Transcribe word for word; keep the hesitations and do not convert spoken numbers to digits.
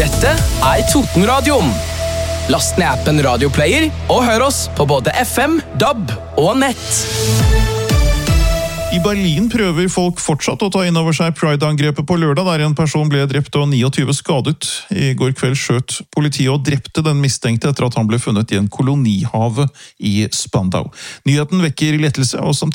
Dette er Totenradioen. Last ned appen Radioplayer og hør oss på både F M, D A B og nett. I Berlin prøver folk fortsatt å ta inn over seg Pride-angrepet på lørdag, der en person ble drept og tjueni skadet. I går kveld skjøt politiet og drepte den mistenkte etter at han ble funnet i en kolonihave i Spandau. Nyheten vekker lettelse, og samtidig